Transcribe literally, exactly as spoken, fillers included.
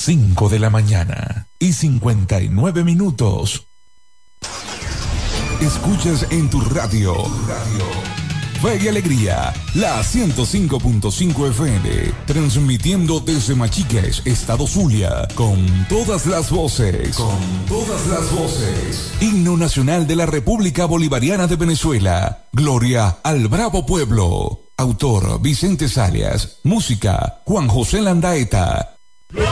cinco de la mañana y cincuenta y nueve minutos. Escuchas en tu radio, radio Fe y Alegría, la ciento cinco punto cinco F M, transmitiendo desde Machiques, Estado Zulia, con todas las voces, con todas las voces. Himno Nacional de la República Bolivariana de Venezuela, Gloria al Bravo Pueblo. Autor Vicente Salias, música Juan José Landaeta,